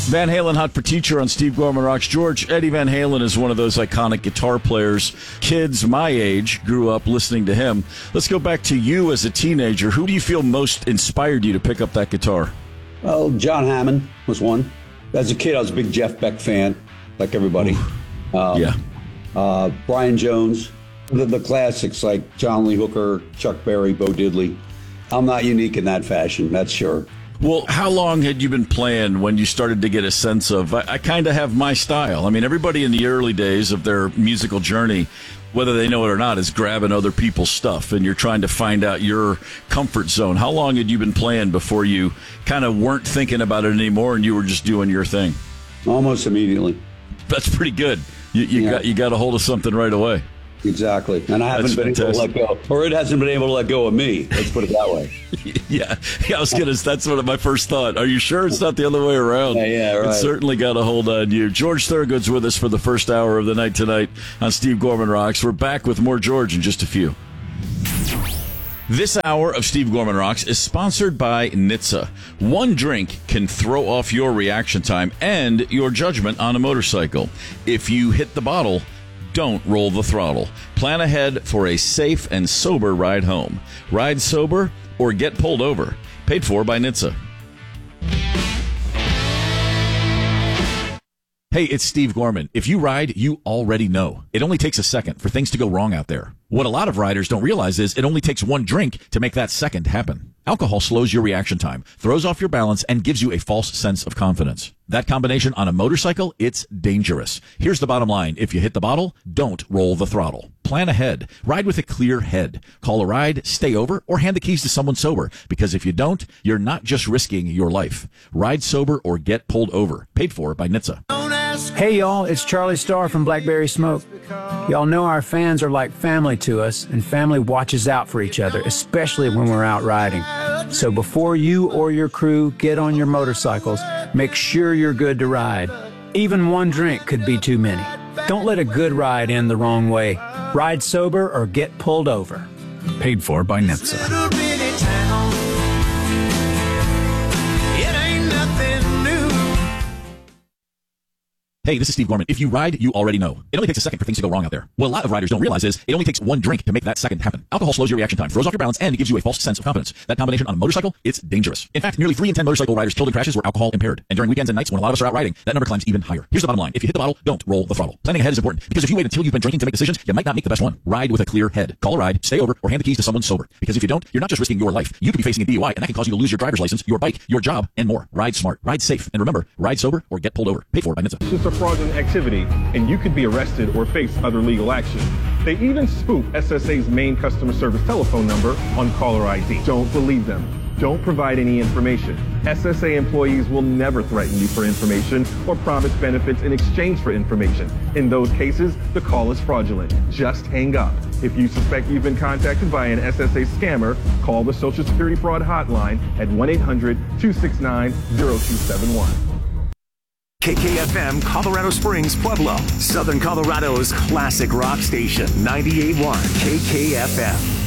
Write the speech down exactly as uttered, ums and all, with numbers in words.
Van Halen Hot for Teacher on Steve Gorman Rocks. George, Eddie Van Halen is one of those iconic guitar players. Kids my age grew up listening to him. Let's go back to you as a teenager. Who do you feel most inspired you to pick up that guitar? Well, John Hammond was one. As a kid, I was a big Jeff Beck fan, like everybody. Um, yeah. Uh, Brian Jones, the, the classics like John Lee Hooker, Chuck Berry, Bo Diddley. I'm not unique in that fashion, that's sure. Well, how long had you been playing when you started to get a sense of, I, I kind of have my style? I mean, everybody in the early days of their musical journey, whether they know it or not, is grabbing other people's stuff, and you're trying to find out your comfort zone. How long had you been playing before you kind of weren't thinking about it anymore and you were just doing your thing? Almost immediately. That's pretty good. You, you yeah. got you got a hold of something right away. Exactly. And I haven't That's been fantastic. able to let go, or it hasn't been able to let go of me. Let's put it that way. yeah. yeah, I was gonna. That's what my first thought. Are you sure it's not the other way around? Yeah, yeah, right. It certainly got a hold on you. George Thorogood's with us for the first hour of the night tonight on Steve Gorman Rocks. We're back with more George in just a few. This hour of Steve Gorman Rocks is sponsored by N H T S A. One drink can throw off your reaction time and your judgment on a motorcycle. If you hit the bottle, don't roll the throttle. Plan ahead for a safe and sober ride home. Ride sober or get pulled over. Paid for by N H T S A. Hey, it's Steve Gorman. If you ride, you already know. It only takes a second for things to go wrong out there. What a lot of riders don't realize is it only takes one drink to make that second happen. Alcohol slows your reaction time, throws off your balance, and gives you a false sense of confidence. That combination on a motorcycle, it's dangerous. Here's the bottom line. If you hit the bottle, don't roll the throttle. Plan ahead. Ride with a clear head. Call a ride, stay over, or hand the keys to someone sober. Because if you don't, you're not just risking your life. Ride sober or get pulled over. Paid for by N H T S A. Hey y'all, it's Charlie Starr from Blackberry Smoke. Y'all know our fans are like family to us, and family watches out for each other, especially when we're out riding. So before you or your crew get on your motorcycles, make sure you're good to ride. Even one drink could be too many. Don't let a good ride end the wrong way. Ride sober or get pulled over. Paid for by N H T S A. Hey, this is Steve Gorman. If you ride, you already know. It only takes a second for things to go wrong out there. What a lot of riders don't realize is it only takes one drink to make that second happen. Alcohol slows your reaction time, throws off your balance, and it gives you a false sense of confidence. That combination on a motorcycle, it's dangerous. In fact, nearly three in ten motorcycle riders killed in crashes were alcohol impaired. And during weekends and nights when a lot of us are out riding, that number climbs even higher. Here's the bottom line. If you hit the bottle, don't roll the throttle. Planning ahead is important, because if you wait until you've been drinking to make decisions, you might not make the best one. Ride with a clear head. Call a ride, stay over, or hand the keys to someone sober. Because if you don't, you're not just risking your life. You could be facing a D U I, and that can cause you to lose your driver's license, your bike, your job, and more. Ride smart. Ride safe. And remember, ride sober or get pulled over. Paid for by N H T S A. It's a fraudulent activity, and you could be arrested or face other legal action. They even spoof S S A's main customer service telephone number on caller I D. Don't believe them. Don't provide any information. S S A employees will never threaten you for information or promise benefits in exchange for information. In those cases, the call is fraudulent. Just hang up. If you suspect you've been contacted by an S S A scammer, call the Social Security Fraud Hotline at one eight hundred, two six nine, zero two seven one. K K F M, Colorado Springs, Pueblo, Southern Colorado's classic rock station, ninety-eight point one K K F M.